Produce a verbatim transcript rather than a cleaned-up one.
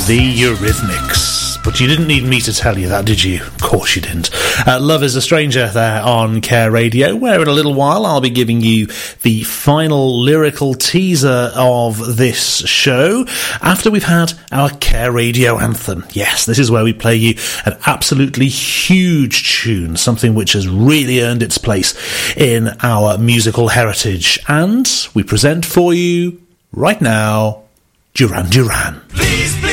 The Eurythmics. But you didn't need me to tell you that, did you? Of course you didn't. Uh, Love is a Stranger there on Care Radio, where in a little while I'll be giving you the final lyrical teaser of this show after we've had our Care Radio anthem. Yes, this is where we play you an absolutely huge tune, something which has really earned its place in our musical heritage. And we present for you, right now, Duran Duran. Please, please.